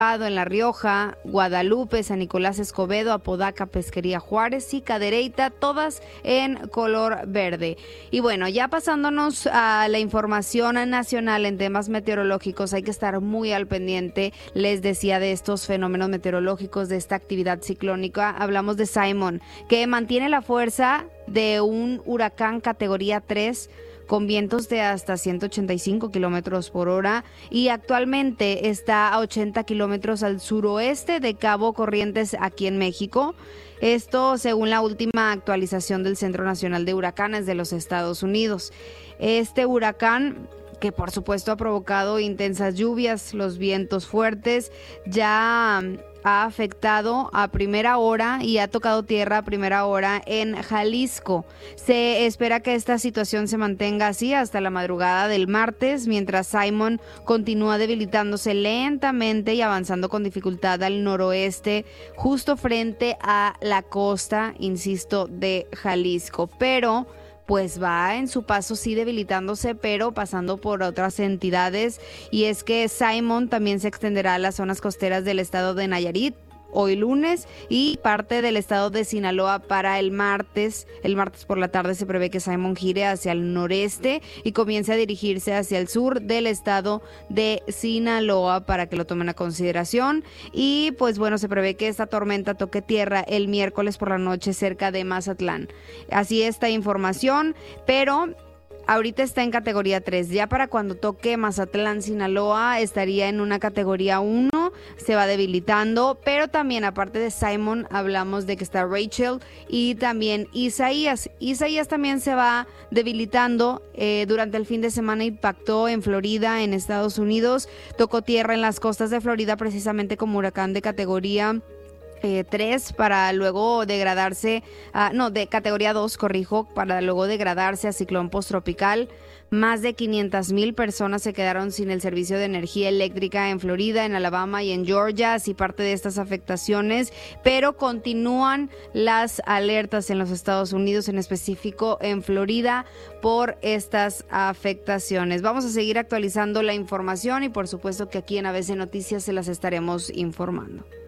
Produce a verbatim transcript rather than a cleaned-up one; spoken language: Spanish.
en La Rioja, Guadalupe, San Nicolás Escobedo, Apodaca, Pesquería Juárez y Cadereyta, todas en color verde. Y bueno, ya pasándonos a la información nacional en temas meteorológicos, hay que estar muy al pendiente, les decía, de estos fenómenos meteorológicos, de esta actividad ciclónica. Hablamos de Simon, que mantiene la fuerza de un huracán categoría tres, con vientos de hasta ciento ochenta y cinco kilómetros por hora, y actualmente está a ochenta kilómetros al suroeste de Cabo Corrientes, aquí en México. Esto según la última actualización del Centro Nacional de Huracanes de los Estados Unidos. Este huracán, que por supuesto ha provocado intensas lluvias, los vientos fuertes, ya ha afectado a primera hora y ha tocado tierra a primera hora en Jalisco. Se espera que esta situación se mantenga así hasta la madrugada del martes, mientras Simon continúa debilitándose lentamente y avanzando con dificultad al noroeste, justo frente a la costa, insisto, de Jalisco. Pero pues va en su paso sí debilitándose, pero pasando por otras entidades, y es que Simon también se extenderá a las zonas costeras del estado de Nayarit hoy lunes y parte del estado de Sinaloa para el martes. El martes por la tarde se prevé que Simon gire hacia el noreste y comience a dirigirse hacia el sur del estado de Sinaloa, para que lo tomen a consideración. Y pues bueno, se prevé que esta tormenta toque tierra el miércoles por la noche cerca de Mazatlán. Así esta información, pero ahorita está en categoría tres. Ya para cuando toque Mazatlán, Sinaloa, estaría en una categoría uno, se va debilitando. Pero también, aparte de Simon, hablamos de que está Rachel y también Isaías. Isaías también se va debilitando. Eh, durante el fin de semana impactó en Florida, en Estados Unidos. Tocó tierra en las costas de Florida precisamente como huracán de categoría Eh, tres, para luego degradarse, uh, no, de categoría dos, corrijo, para luego degradarse a ciclón posttropical. Más de quinientas mil personas se quedaron sin el servicio de energía eléctrica en Florida, en Alabama y en Georgia, así parte de estas afectaciones, pero continúan las alertas en los Estados Unidos, en específico en Florida, por estas afectaciones. Vamos a seguir actualizando la información y por supuesto que aquí en A B C Noticias se las estaremos informando.